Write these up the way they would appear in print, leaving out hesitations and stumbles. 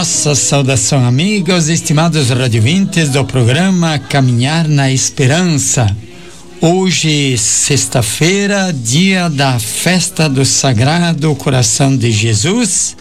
Nossa saudação, amigos, estimados radiovintes do programa Caminhar na Esperança. Hoje, sexta-feira, dia da festa do Sagrado Coração de Jesus.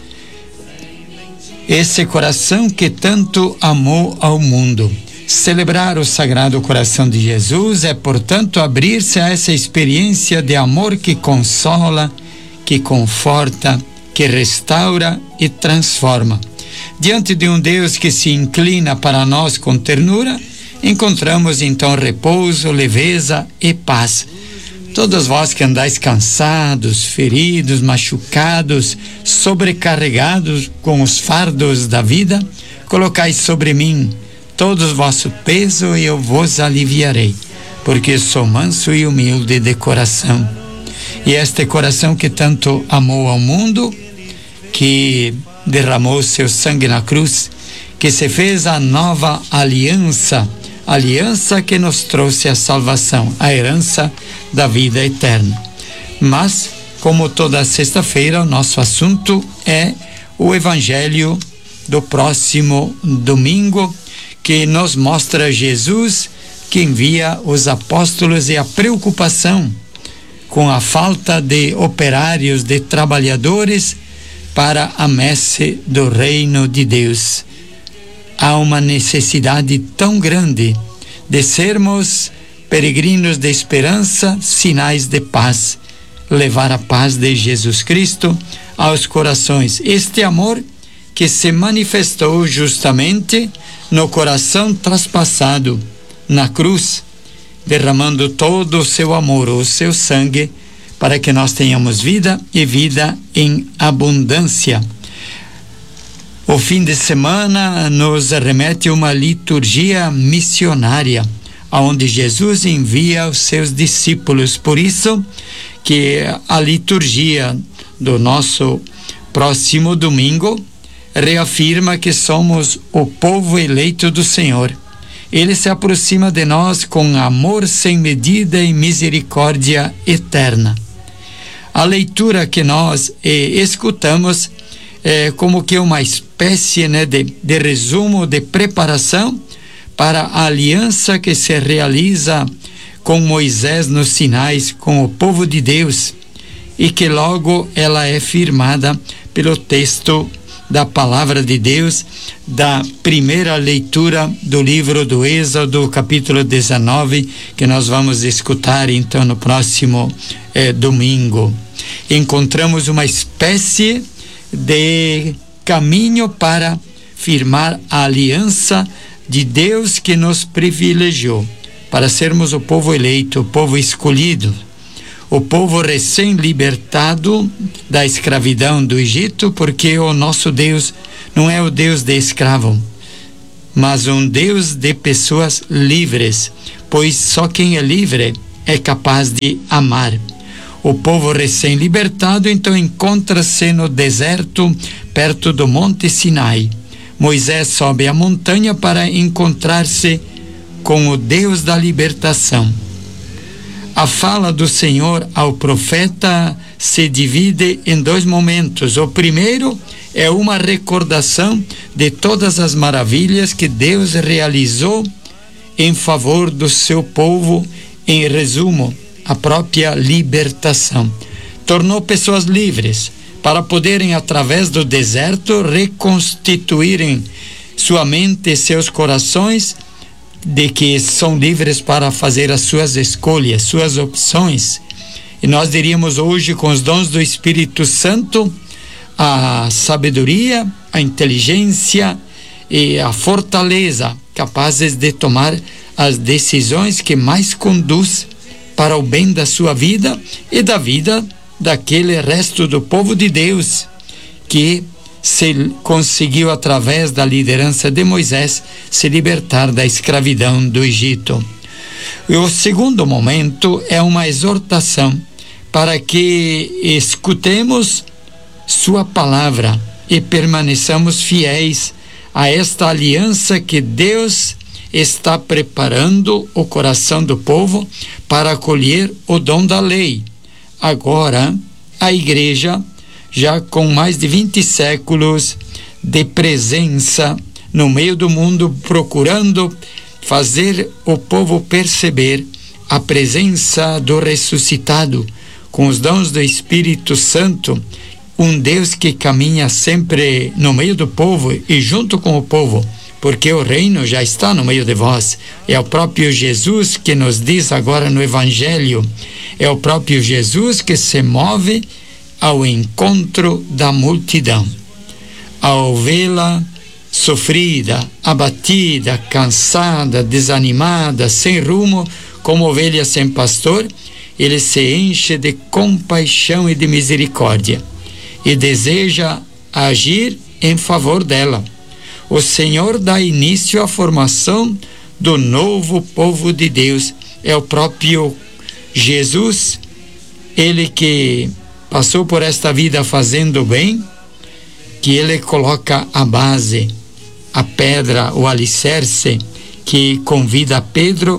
Esse coração que tanto amou ao mundo. Celebrar o Sagrado Coração de Jesus é, portanto, abrir-se a essa experiência de amor que consola, que conforta, que restaura e transforma. Diante de um Deus que se inclina para nós com ternura, encontramos então repouso, leveza e paz. Todos vós que andais cansados, feridos, machucados, sobrecarregados com os fardos da vida, colocai sobre mim todo o vosso peso e eu vos aliviarei, porque sou manso e humilde de coração. E este coração que tanto amou ao mundo, que derramou seu sangue na cruz, que se fez a nova aliança que nos trouxe a salvação, a herança da vida eterna. Mas, como toda sexta-feira, o nosso assunto é o Evangelho do próximo domingo, que nos mostra Jesus que envia os apóstolos e a preocupação com a falta de operários, de trabalhadores para a messe do reino de Deus. Há uma necessidade tão grande de sermos peregrinos de esperança, sinais de paz, levar a paz de Jesus Cristo aos corações. Este amor que se manifestou justamente no coração traspassado na cruz, derramando todo o seu amor, o seu sangue, para que nós tenhamos vida e vida em abundância. O fim de semana nos remete a uma liturgia missionária, onde Jesus envia os seus discípulos. Por isso que a liturgia do nosso próximo domingo reafirma que somos o povo eleito do Senhor. Ele se aproxima de nós com amor sem medida e misericórdia eterna. A leitura que nós escutamos é como que uma espécie de resumo, de preparação para a aliança que se realiza com Moisés nos Sinais, com o povo de Deus, e que logo ela é firmada pelo texto da Palavra de Deus, da primeira leitura do livro do Êxodo, capítulo 19, que nós vamos escutar então no próximo domingo. Encontramos uma espécie de caminho para firmar a aliança de Deus que nos privilegiou, para sermos o povo eleito, o povo escolhido, o povo recém-libertado da escravidão do Egito, porque o nosso Deus não é o Deus de escravo, mas um Deus de pessoas livres, pois só quem é livre é capaz de amar. O povo recém-libertado então encontra-se no deserto, perto do Monte Sinai. Moisés sobe a montanha para encontrar-se com o Deus da libertação. A fala do Senhor ao profeta se divide em dois momentos. O primeiro é uma recordação de todas as maravilhas que Deus realizou em favor do seu povo. Em resumo, a própria libertação. Tornou pessoas livres para poderem, através do deserto, reconstituírem sua mente e seus corações, de que são livres para fazer as suas escolhas, suas opções. E nós diríamos hoje, com os dons do Espírito Santo, a sabedoria, a inteligência e a fortaleza, capazes de tomar as decisões que mais conduz para o bem da sua vida e da vida daquele resto do povo de Deus que se conseguiu, através da liderança de Moisés, se libertar da escravidão do Egito. E o segundo momento é uma exortação para que escutemos sua palavra e permaneçamos fiéis a esta aliança que Deus está preparando o coração do povo para acolher o dom da lei. Agora, a igreja, já com mais de 20 séculos de presença no meio do mundo, procurando fazer o povo perceber a presença do ressuscitado, com os dons do Espírito Santo, um Deus que caminha sempre no meio do povo e junto com o povo, porque o reino já está no meio de vós. É o próprio Jesus que nos diz agora no Evangelho, é o próprio Jesus que se move ao encontro da multidão. A ovelha sofrida, abatida, cansada, desanimada, sem rumo, como ovelha sem pastor, ele se enche de compaixão e de misericórdia e deseja agir em favor dela. O Senhor dá início à formação do novo povo de Deus. É o próprio Jesus, ele que passou por esta vida fazendo bem, que ele coloca a base, a pedra, o alicerce, que convida Pedro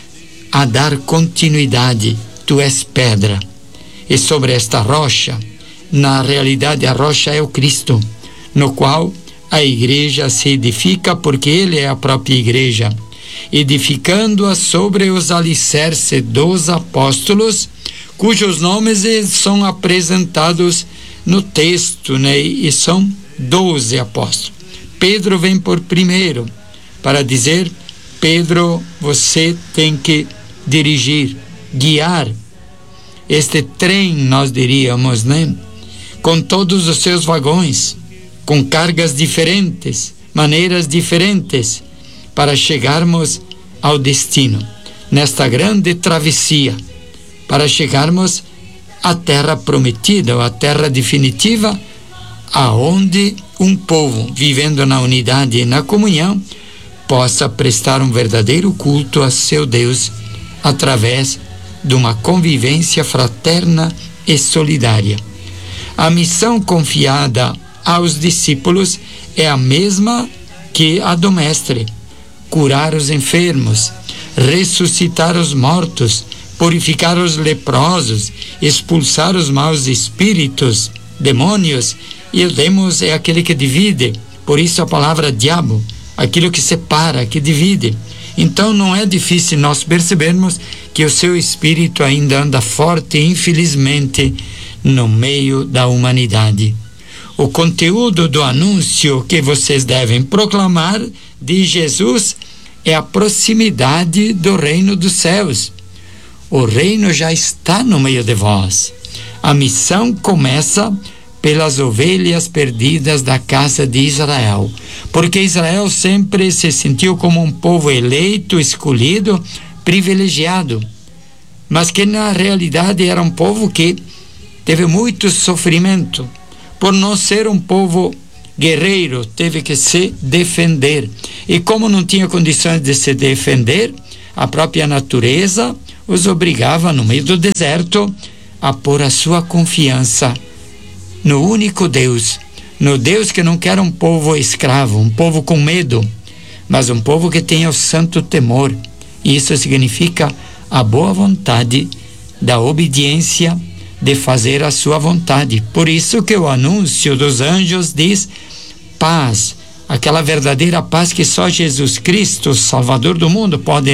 a dar continuidade. Tu és pedra, e sobre esta rocha, na realidade a rocha é o Cristo, no qual a igreja se edifica, porque ele é a própria igreja, edificando-a sobre os alicerces dos apóstolos, cujos nomes são apresentados no texto, né? E são 12 apóstolos. Pedro vem por primeiro para dizer: Pedro, você tem que dirigir, guiar este trem, nós diríamos, né? Com todos os seus vagões, com cargas diferentes, maneiras diferentes, para chegarmos ao destino, nesta grande travessia, para chegarmos à terra prometida, ou à terra definitiva, aonde um povo, vivendo na unidade e na comunhão, possa prestar um verdadeiro culto a seu Deus, através de uma convivência fraterna e solidária. A missão confiada aos discípulos é a mesma que a do Mestre: curar os enfermos, ressuscitar os mortos, purificar os leprosos, expulsar os maus espíritos, demônios. E o demos é aquele que divide, por isso a palavra diabo, aquilo que separa, que divide. Então não é difícil nós percebermos que o seu espírito ainda anda forte, infelizmente, no meio da humanidade. O conteúdo do anúncio que vocês devem proclamar de Jesus é a proximidade do reino dos céus. O reino já está no meio de vós. A missão começa pelas ovelhas perdidas da casa de Israel, porque Israel sempre se sentiu como um povo eleito, escolhido, privilegiado, mas que na realidade era um povo que teve muito sofrimento. Por não ser um povo guerreiro, teve que se defender. E como não tinha condições de se defender, a própria natureza os obrigava, no meio do deserto, a pôr a sua confiança no único Deus, no Deus que não quer um povo escravo, um povo com medo, mas um povo que tenha o santo temor. E isso significa a boa vontade da obediência, de fazer a sua vontade. Por isso que o anúncio dos anjos diz paz, aquela verdadeira paz que só Jesus Cristo, Salvador do mundo, pode